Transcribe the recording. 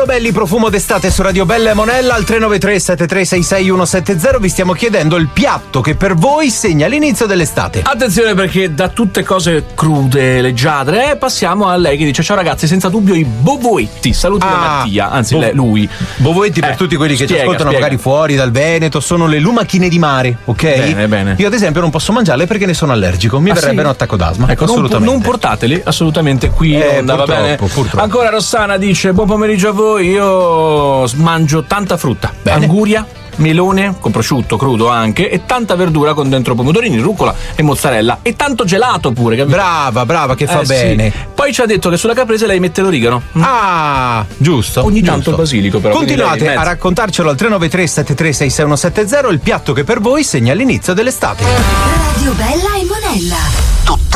Paolo Belli, Profumo d'estate su Radio Bella e Monella. Al 393 7366 170 vi stiamo chiedendo il piatto che per voi segna l'inizio dell'estate. Attenzione, perché da tutte cose crude, leggiadre, passiamo a lei che dice: ciao ragazzi, senza dubbio i bovoetti. Saluti da Mattia, anzi lui. Bovoetti, per tutti quelli che ci ascoltano magari fuori dal Veneto, sono le lumachine di mare, ok? Bene. Io ad esempio non posso mangiarle perché ne sono allergico, mi verrebbe un attacco d'asma. Ecco, assolutamente. Non portateli assolutamente qui in onda, va bene? Purtroppo. Ancora Rossana dice: buon pomeriggio a voi, io mangio tanta frutta, anguria, melone con prosciutto crudo anche, e tanta verdura con dentro pomodorini, rucola e mozzarella, e tanto gelato pure, capito? Brava, che fa bene. Sì. Poi ci ha detto che sulla caprese lei mette l'origano. Giusto. Ogni tanto il basilico, però. Continuate a raccontarcelo al 393 7366 170 il piatto che per voi segna l'inizio dell'estate. Radio Bella e Monella.